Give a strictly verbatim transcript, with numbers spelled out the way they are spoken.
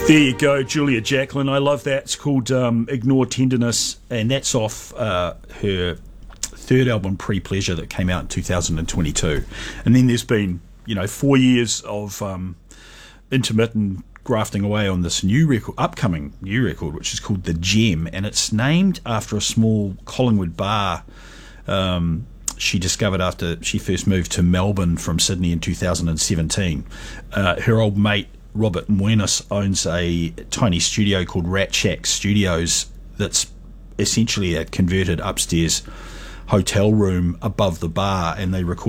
There you go, Julia Jacklin. I love that. It's called um, Ignore Tenderness, and that's off uh, her third album, Pre-Pleasure, that came out in two thousand twenty-two. And then there's been, you know, four years of um, intermittent grafting away on this new record, upcoming new record, which is called The Gem, and it's named after a small Collingwood bar um, she discovered after she first moved to Melbourne from Sydney in two thousand seventeen. Uh, her old mate Robert Muenas owns a tiny studio called Rat Shack Studios that's essentially a converted upstairs hotel room above the bar, and they record